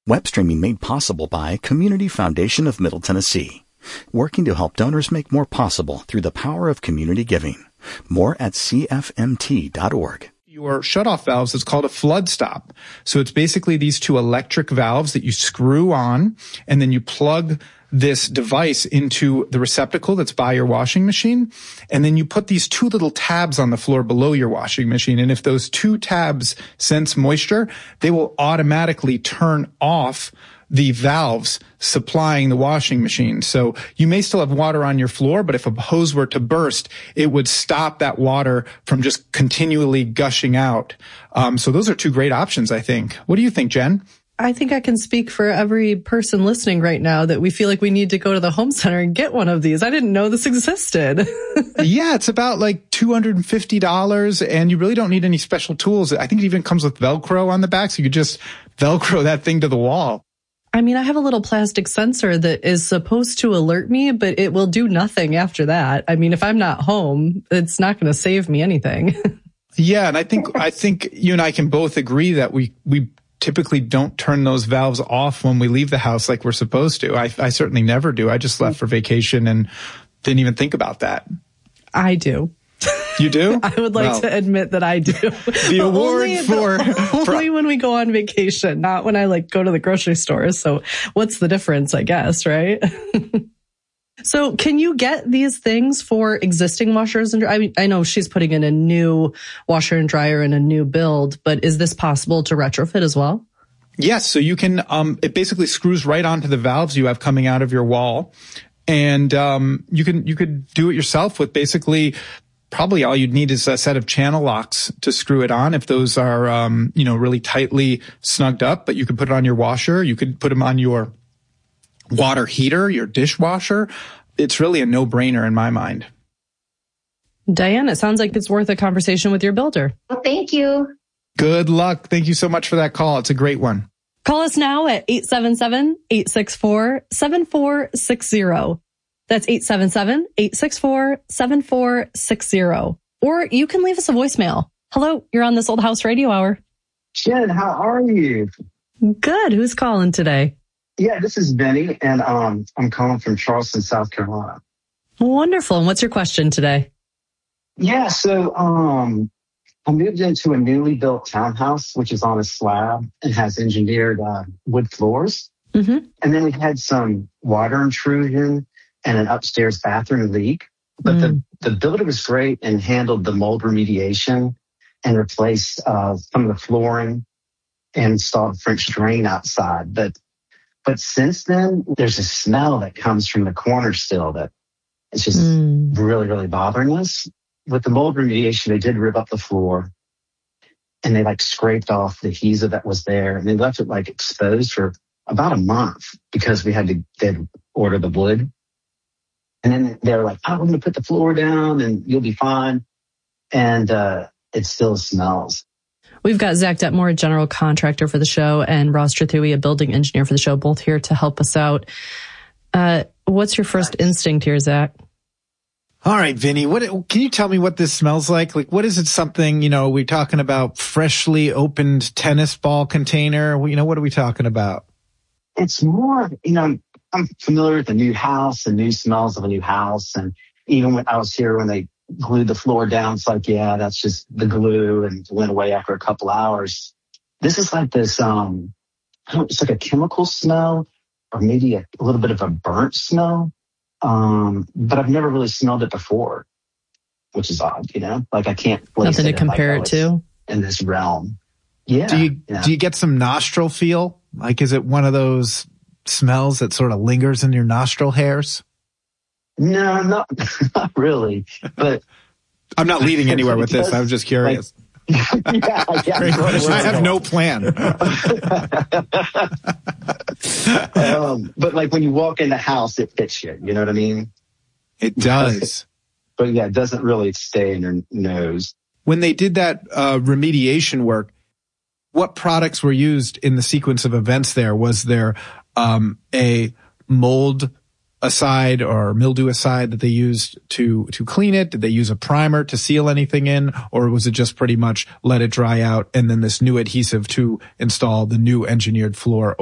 Web streaming made possible by Community Foundation of Middle Tennessee, working to help donors make more possible through the power of community giving. More at cfmt.org. Your shutoff valves is called a flood stop. So it's basically these two electric valves that you screw on, and then you plug this device into the receptacle that's by your washing machine. And then you put these two little tabs on the floor below your washing machine. And if those two tabs sense moisture, they will automatically turn off the valves supplying the washing machine. So you may still have water on your floor, but if a hose were to burst, it would stop that water from just continually gushing out. So those are two great options, I think. What do you think, Jen? I think I can speak for every person listening right now that we feel like we need to go to the home center and get one of these. I didn't know this existed. Yeah, it's about like $250, and you really don't need any special tools. I think it even comes with Velcro on the back, so you could just Velcro that thing to the wall. I mean, I have a little plastic sensor that is supposed to alert me, but it will do nothing after that. I mean, if I'm not home, it's not going to save me anything. Yeah, and I think you and I can both agree that we typically don't turn those valves off when we leave the house like we're supposed to. I certainly never do. I just left for vacation and didn't even think about that. I do. You do? I would like to admit that I do. The award only when we go on vacation, not when I go to the grocery store. So what's the difference, I guess, right? So can you get these things for existing washers and dryers? I mean, I know she's putting in a new washer and dryer and a new build, but is this possible to retrofit as well? Yes. So you can, it basically screws right onto the valves you have coming out of your wall. And, you could do it yourself with basically probably all you'd need is a set of channel locks to screw it on if those are, really tightly snugged up, but you could put it on your washer. You could put them on your water heater, your dishwasher. It's really a no-brainer in my mind. Diane, it sounds like it's worth a conversation with your builder. Well, thank you. Good luck. Thank you so much for that call. It's a great one. Call us now at 877-864-7460. That's 877-864-7460. Or you can leave us a voicemail. Hello, you're on This Old House Radio Hour. Jen, how are you? Good. Who's calling today? Yeah, this is Benny, and I'm calling from Charleston, South Carolina. Wonderful. And what's your question today? Yeah, so I moved into a newly built townhouse, which is on a slab and has engineered wood floors. Mm-hmm. And then we had some water intrusion and an upstairs bathroom leak. But the builder was great and handled the mold remediation and replaced some of the flooring and installed a French drain outside. But since then, there's a smell that comes from the corner still that it's just really, really bothering us. With the mold remediation, they did rip up the floor and they scraped off the adhesive that was there and they left it exposed for about a month because they'd order the wood. And then they were like, oh, we're going to put the floor down and you'll be fine. And it still smells. We've got Zach Detmore, a general contractor for the show, and Ross Trethui, a building engineer for the show, both here to help us out. What's your first instinct here, Zach? All right, Vinny, can you tell me what this smells like? What is it something, we're talking about freshly opened tennis ball container? What are we talking about? It's more, I'm familiar with the new house, the new smells of a new house. And even when I was here, when they glued the floor down, it's yeah, that's just the glue and it went away after a couple hours. This is this, it's a chemical smell or maybe a little bit of a burnt smell. But I've never really smelled it before, which is odd, I can't place nothing to compare it to in this realm. Yeah. Do you get some nostril feel? Is it one of those smells that sort of lingers in your nostril hairs? No, not really. But I'm not leading anywhere with this. I was just curious. Yeah, I have no plan. But when you walk in the house, it fits you. You know what I mean? It does. But yeah, it doesn't really stay in your nose. When they did that remediation work, what products were used in the sequence of events there? Was there a mold aside or mildew aside that they used to clean it? Did they use a primer to seal anything in? Or was it just pretty much let it dry out and then this new adhesive to install the new engineered floor